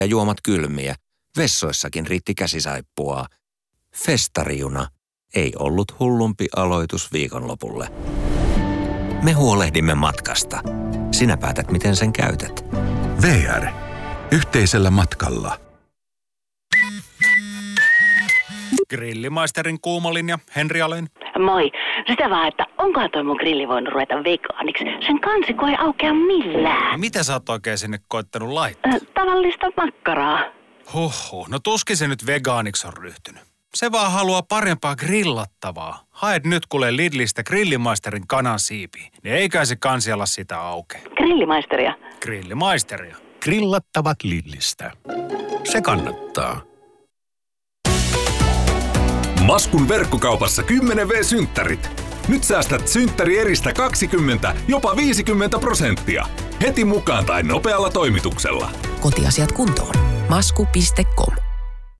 ja juomat kylmiä. Vessoissakin riitti käsisaippuaa. Festarijuna ei ollut hullumpi aloitus viikonlopulle. Me huolehdimme matkasta. Sinä päätät, miten sen käytät. VR. Yhteisellä matkalla. Grillimaisterin kuumalinja, Henri Alén. Moi. Sitä vaan, että onkohan toi mun grilli voinut ruveta vegaaniksi. Sen kansiko ei aukea millään. Mitä sä oot oikein sinne koittanut laittaa? Tavallista makkaraa. Huhhuh, no tuskin se nyt vegaaniksi on ryhtynyt. Se vaan haluaa parempaa grillattavaa. Haet nyt kuule Lidlistä Grillimaisterin kanansiipiä. Niin eikä se kansi ala sitä aukeaa. Grillimaisteria. Grillimaisteria. Grillattavat Lidlistä. Se kannattaa. Maskun verkkokaupassa 10V-synttärit. Nyt säästät synttärieristä 20, jopa 50%. Heti mukaan tai nopealla toimituksella. Kotiasiat kuntoon. Masku.com